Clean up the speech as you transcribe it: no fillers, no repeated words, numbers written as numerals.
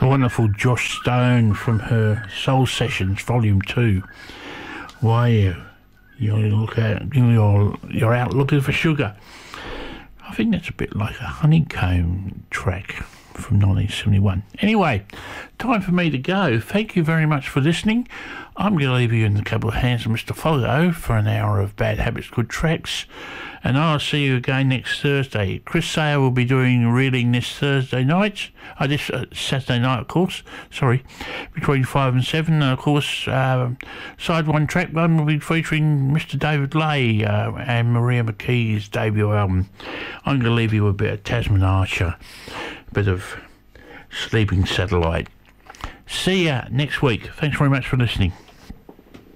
The wonderful Josh Stone from her Soul Sessions Volume 2. Why you're out looking for sugar. I think that's a bit like a Honeycomb track from 1971. Anyway, time for me to go. Thank you very much for listening. I'm going to leave you in the capable hands of Mr. Folgo for an hour of Bad Habits, Good Tracks, and I'll see you again next Thursday. Chris Sayer will be doing reading this Thursday night, this Saturday night, of course, between 5 and 7, and of course, side one, track one will be featuring Mr. David Lay and Maria McKee's debut album. I'm going to leave you a bit of Tasman Archer, a bit of Sleeping Satellite. See ya next week. Thanks very much for listening.